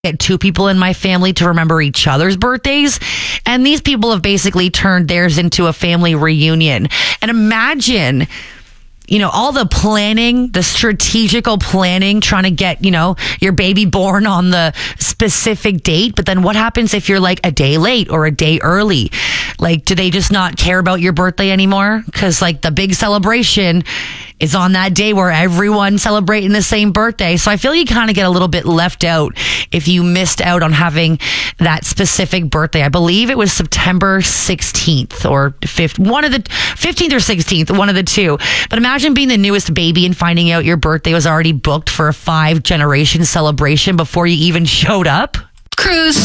get two people in my family to remember each other's birthdays. And these people have basically turned theirs into a family reunion. And imagine, all the planning, the strategical planning, trying to get, your baby born on the specific date. But then what happens if you're like a day late or a day early? Like, do they just not care about your birthday anymore? Because like the big celebration is on that day where everyone's celebrating the same birthday. So I feel you kind of get a little bit left out if you missed out on having that specific birthday. I believe it was September 16th or 15th or 16th, one of the two. But imagine being the newest baby and finding out your birthday was already booked for a 5-generation celebration before you even showed up. Cruise.